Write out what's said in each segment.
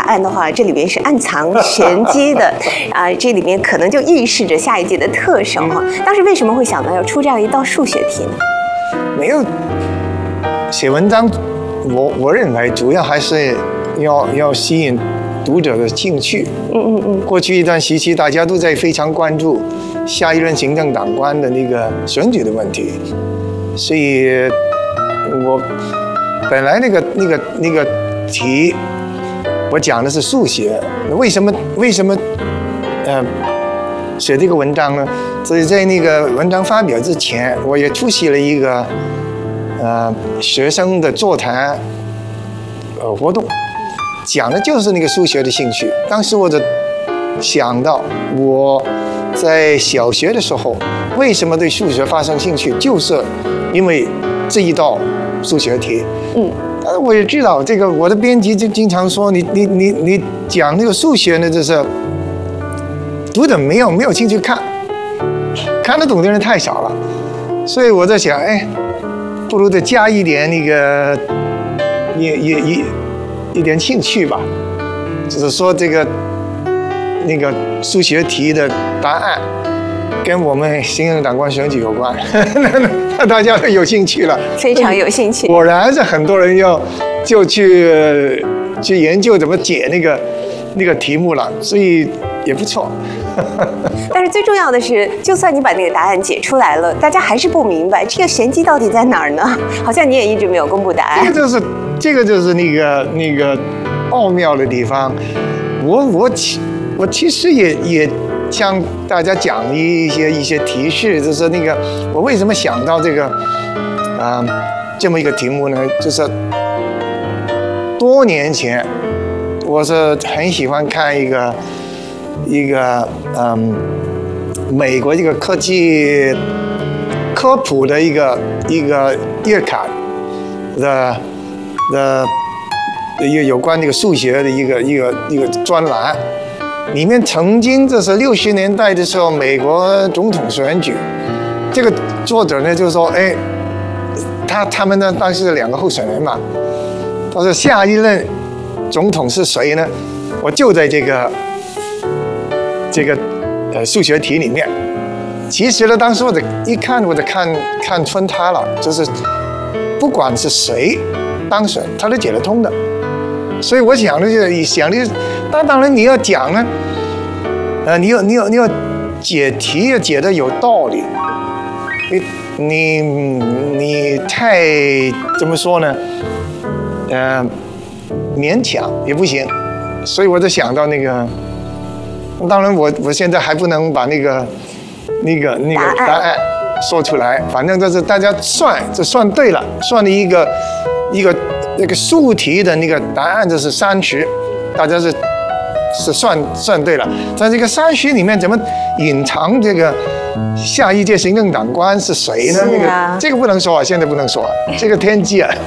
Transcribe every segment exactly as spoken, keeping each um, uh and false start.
案的话，这里面是暗藏玄机的啊，这里面可能就预示着下一届的特首哈。当时为什么会想到要出这样一道数学题呢？ 没有写文章，我我认为主要还是要要吸引读者的兴趣。 嗯嗯嗯。 过去一段时期，大家都在非常关注下一任行政长官的那个选举的问题，所以我本来那个那个那个题，我讲的是数学。为什么为什么呃写这个文章呢？所以在那个文章发表之前，我也出席了一个呃学生的座谈呃活动，讲的就是那个数学的兴趣。当时我就想到我在小学的时候为什么对数学发生兴趣，就是因为这一道数学题。 嗯。 但是我也知道，这个我的编辑就经常说，你你你你讲那个数学呢，就是读者没有没有兴趣看，看得懂的人太少了，所以我在想，哎，不如再加一点那个一一一一点兴趣吧，就是说这个那个数学题的答案跟我们行政长官选举有关，那大家都有兴趣了， 非常有兴趣。 果然是很多人要就去去研究怎么解那个那个题目了，所以也不错。 但是最重要的是，就算你把那个答案解出来了，大家还是不明白这个玄机到底在哪儿呢？好像你也一直没有公布答案。 这个就是这个就是那个那个奥妙的地方。我我其我其实也也向大家讲一些一些提示，就是那个我为什么想到这个啊、呃、这么一个题目呢？就是多年前，我是很喜欢看一个一个嗯美国一个科技科普的一个一个月刊的的一个有关这个数学的一个一个一个专栏。里面曾经这是六十年代的时候，美国总统选举，这个作者呢就说，哎，他他们呢当时是两个候选人嘛，他说下一任总统是谁呢？我就在这个这个呃数学题里面。其实呢，当时我的一看我就看看穿他了，就是不管是谁当选，他都解得通的。所以我想的就想的，那当然你要讲呢，呃，你要你要你要解题要解得有道理，你你你太怎么说呢？呃，勉强也不行。所以我就想到那个，当然我我现在还不能把那个那个那个答案说出来，反正就是大家算就算对了，算了一个一个。那个数题的那个答案就是三十，大家是是算算对了。在这个三十里面，怎么隐藏这个下一届行政长官是谁呢？那个这个不能说啊，现在不能说啊，这个天机啊。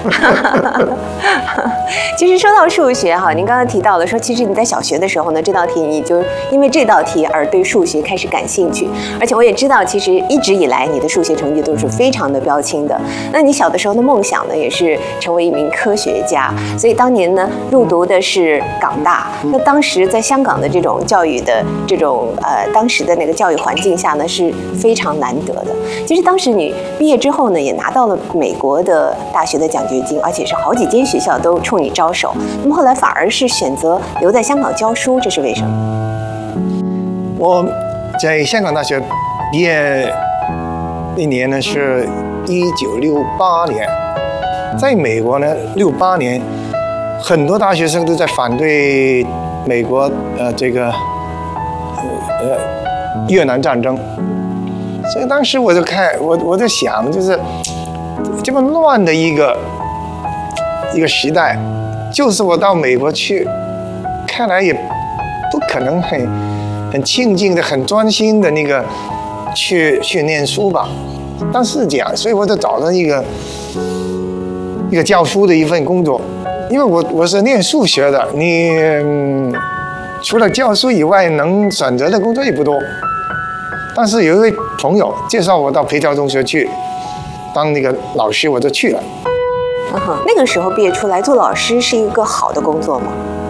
其实说到数学哈，您刚刚提到了说，其实你在小学的时候呢，这道题你就因为这道题而对数学开始感兴趣，而且我也知道，其实一直以来你的数学成绩都是非常的标青的。那你小的时候的梦想呢，也是成为一名科学家，所以当年呢入读的是港大。那当时在香港的这种教育的这种呃当时的那个教育环境下呢，是非常难得的。其实当时你毕业之后呢，也拿到了美国的大学的奖学金，而且是好几间学校都冲你招手。那么后来反而是选择留在香港教书，这是为什么？ 我在香港大学毕业那年呢是一九六八年，在美国呢六八年，很多大学生都在反对美国呃这个呃越南战争，所以当时我就看我我在想，就是这么乱的一个一个时代。就是我到美国去，看来也不可能很很清静的、很专心的那个去去念书吧。但是这样，所以我就找了一个一个教书的一份工作，因为我我是念数学的，你、嗯、除了教书以外，能选择的工作也不多。但是有一位朋友介绍我到培教中学去当那个老师，我就去了。 那个时候毕业出来做老师是一个好的工作吗？